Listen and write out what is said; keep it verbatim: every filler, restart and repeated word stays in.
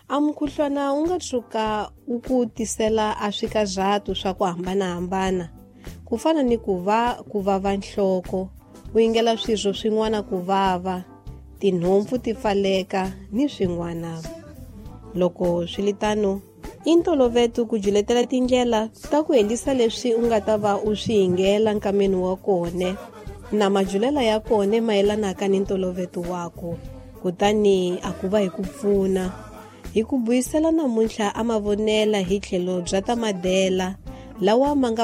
A mukhuhlwana wu nga tshuka wu ku tisela a swikajatu swa ku hambanahambana, ku fana ni ku va ku vava nhloko, u yingela swirho swin'wana ku vava, tinhompfu ti pfaleka ni swin'wana. Loko swi litano, i ntolovelo ku juletela tindlela ta ku helisa leswi u nga ta va u swi yingela nkameni wa kone na majulela ya kone mayelanaka ni ntolovelo wako. Kutani a ku va hi ku pfuna hi ku buyisela namuntlha a mavonela hi tlhelo bya ta madela lawa ma nga